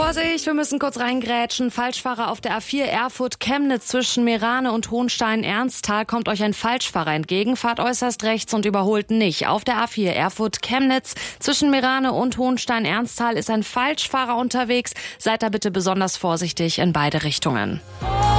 Vorsicht, wir müssen kurz reingrätschen. Falschfahrer auf der A4 Erfurt-Chemnitz zwischen Meerane und Hohenstein-Ernsthal. Kommt euch ein Falschfahrer entgegen, fahrt äußerst rechts und überholt nicht. Auf der A4 Erfurt-Chemnitz zwischen Meerane und Hohenstein-Ernsthal ist ein Falschfahrer unterwegs. Seid da bitte besonders vorsichtig in beide Richtungen.